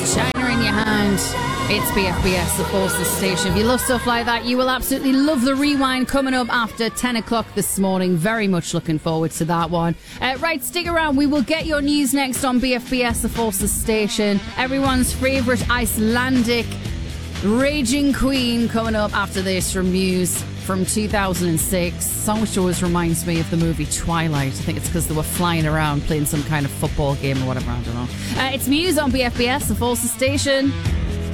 China in your hand. It's BFBS, the Forces station. If you love stuff like that, you will absolutely love the rewind coming up after 10 o'clock this morning. Very much looking forward to that one. Right, stick around. We will get your news next on BFBS, the Forces station. Everyone's favourite Icelandic raging queen coming up after this from Muse from 2006. Song which always reminds me of the movie Twilight. I think it's because they were flying around playing some kind of football game or whatever. I don't know. It's Muse on BFBS, the Forces station.